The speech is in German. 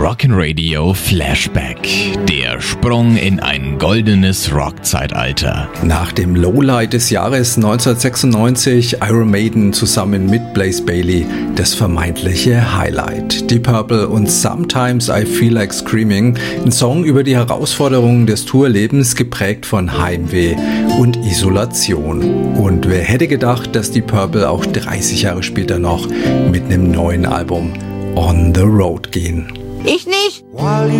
Rock'n'Radio Flashback. Der Sprung in ein goldenes Rockzeitalter. Nach dem Lowlight des Jahres 1996 Iron Maiden zusammen mit Blaze Bayley das vermeintliche Highlight. Deep Purple und Sometimes I Feel Like Screaming, ein Song über die Herausforderungen des Tourlebens, geprägt von Heimweh und Isolation. Und wer hätte gedacht, dass Deep Purple auch 30 Jahre später noch mit einem neuen Album On the Road gehen. Ich nicht.